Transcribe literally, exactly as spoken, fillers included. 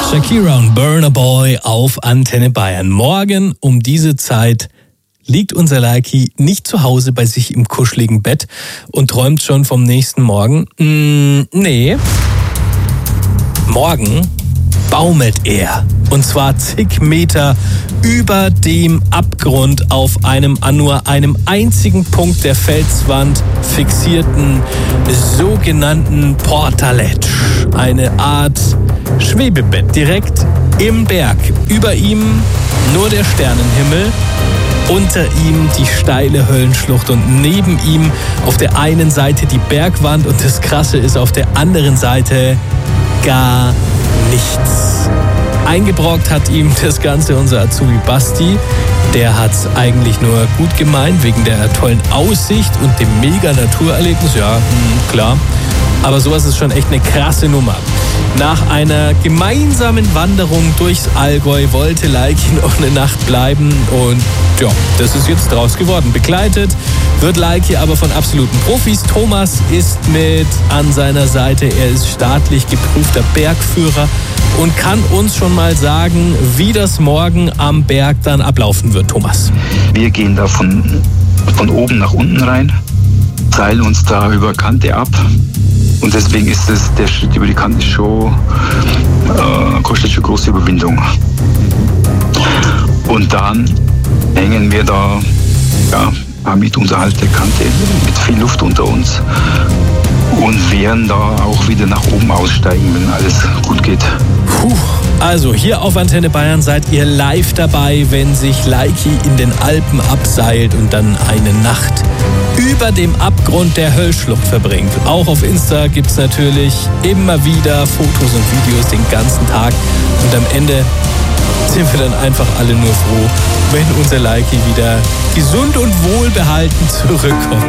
Shakira und Burna Boy auf Antenne Bayern. Morgen um diese Zeit liegt unser Leiki nicht zu Hause bei sich im kuscheligen Bett und träumt schon vom nächsten Morgen. Mm, nee. Morgen baumelt er. Und zwar zig Meter über dem Abgrund auf einem an nur einem einzigen Punkt der Felswand fixierten sogenannten Portalet. Eine Art Schwebebett direkt im Berg. Über ihm nur der Sternenhimmel, unter ihm die steile Höllenschlucht und neben ihm auf der einen Seite die Bergwand und das Krasse ist auf der anderen Seite gar nichts. Eingebrockt hat ihm das Ganze unser Azubi Basti. Der hat es eigentlich nur gut gemeint, wegen der tollen Aussicht und dem mega Naturerlebnis. Ja, mh, klar. Aber sowas ist schon echt eine krasse Nummer. Nach einer gemeinsamen Wanderung durchs Allgäu wollte Leiki noch eine Nacht bleiben und ja, das ist jetzt draus geworden. Begleitet wird Leiki aber von absoluten Profis. Thomas ist mit an seiner Seite. Er ist staatlich geprüfter Bergführer und kann uns schon mal sagen, wie das morgen am Berg dann ablaufen wird, Thomas. Wir gehen da von, von oben nach unten rein, teilen uns da über Kante ab. Und deswegen ist es, der Schritt über die Kante schon, äh, kostet schon große Überwindung. Und dann hängen wir da ja, ein paar Meter unterhalb der Kante mit viel Luft unter uns und werden da auch wieder nach oben aussteigen, wenn alles gut geht. Puh. Also hier auf Antenne Bayern seid ihr live dabei, wenn sich Leiki in den Alpen abseilt und dann eine Nacht über dem Abgrund der Höllschlucht verbringt. Auch auf Insta gibt es natürlich immer wieder Fotos und Videos den ganzen Tag. Und am Ende sind wir dann einfach alle nur froh, wenn unser Leiki wieder gesund und wohlbehalten zurückkommt.